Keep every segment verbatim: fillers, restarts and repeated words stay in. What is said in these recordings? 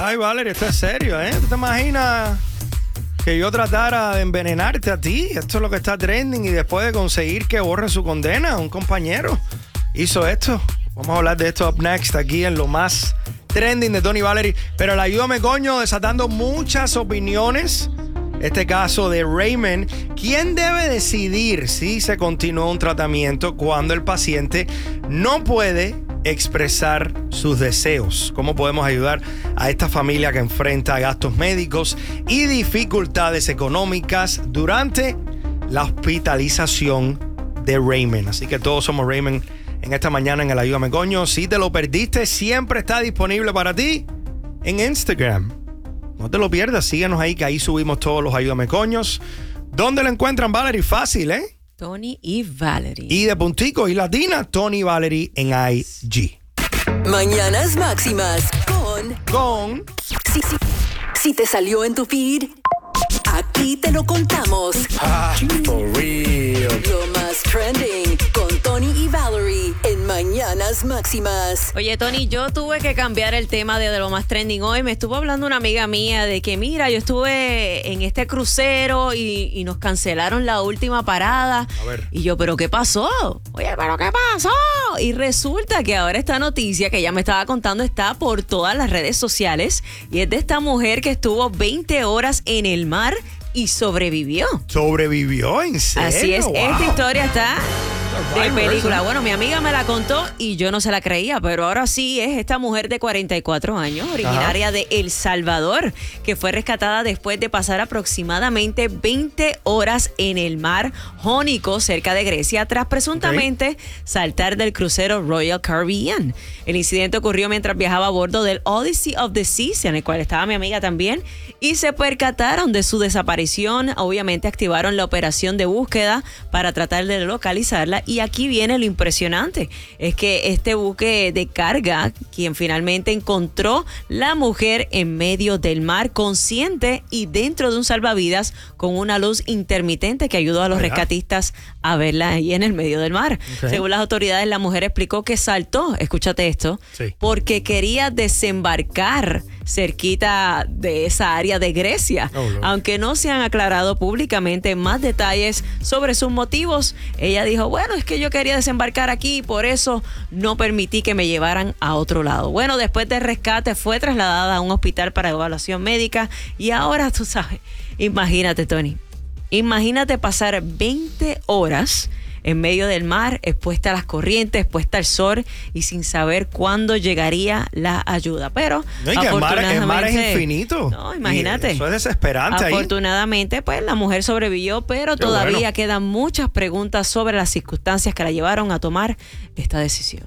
Ay, Valerie, esto es serio, ¿eh? ¿Tú te imaginas que yo tratara de envenenarte a ti? Esto es lo que está trending y después de conseguir que borre su condena, un compañero hizo esto. Vamos a hablar de esto up next aquí en lo más trending de Tony Valerie. Pero el Ayúdame Coño desatando muchas opiniones. Este caso de Raymond. ¿Quién debe decidir si se continúa un tratamiento cuando el paciente no puede expresar sus deseos? ¿Cómo podemos ayudar a esta familia que enfrenta gastos médicos y dificultades económicas durante la hospitalización de Raymond? Así que todos somos Raymond en esta mañana en el Ayúdame Coño. Si te lo perdiste, siempre está disponible para ti en Instagram. No te lo pierdas, síguenos ahí que ahí subimos todos los Ayúdame Coños. ¿Dónde lo encuentran, Valerie? Fácil, ¿eh? Tony y Valerie. Y de puntico y latina, Tony Valerie en I G. Mañanas Máximas con... Con... Si, si, si te salió en tu feed, aquí te lo contamos. Ah, for real. Lo más trending con Tony y Valerie en Mañanas Máximas. Oye, Tony, yo tuve que cambiar el tema de, de lo más trending hoy. Me estuvo hablando una amiga mía de que, mira, yo estuve en este crucero y, y nos cancelaron la última parada. A ver. Y yo, ¿pero qué pasó? Oye, ¿pero qué pasó? Y resulta que ahora esta noticia que ella me estaba contando está por todas las redes sociales y es de esta mujer que estuvo veinte horas en el mar y sobrevivió. ¿Sobrevivió? ¿En serio? Así es, wow. Esta historia está de película. Person. Bueno, mi amiga me la contó y yo no se la creía, pero ahora sí es esta mujer de cuarenta y cuatro años, originaria Ajá. de El Salvador, que fue rescatada después de pasar aproximadamente veinte horas en el mar Jónico, cerca de Grecia, tras presuntamente okay. saltar del crucero Royal Caribbean. El incidente ocurrió mientras viajaba a bordo del Odyssey of the Seas, en el cual estaba mi amiga también, y se percataron de su desaparición. Obviamente activaron la operación de búsqueda para tratar de localizarla. Y aquí viene lo impresionante, es que este buque de carga, quien finalmente encontró la mujer en medio del mar, consciente y dentro de un salvavidas con una luz intermitente que ayudó a los Allá. rescatistas a verla ahí en el medio del mar. Okay. Según las autoridades, la mujer explicó que saltó, escúchate esto, sí. porque quería desembarcar cerquita de esa área de Grecia. Oh, no. Aunque no se han aclarado públicamente más detalles sobre sus motivos, ella dijo, bueno, es que yo quería desembarcar aquí y por eso no permití que me llevaran a otro lado. Bueno, después del rescate fue trasladada a un hospital para evaluación médica y ahora tú sabes, imagínate, Tony, imagínate pasar veinte horas en medio del mar, expuesta a las corrientes, expuesta al sol y sin saber cuándo llegaría la ayuda. Pero no, y que afortunadamente, el mar, el mar es infinito. No, imagínate. Y eso es desesperante. Afortunadamente, ahí. pues la mujer sobrevivió, pero Qué todavía bueno. quedan muchas preguntas sobre las circunstancias que la llevaron a tomar esta decisión.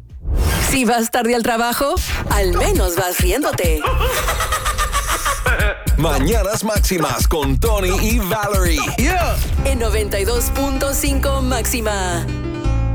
Si vas tarde al trabajo, al menos vas riéndote. Mañanas Máximas con Tony y Valerie. Yeah. En noventa y dos punto cinco Máxima.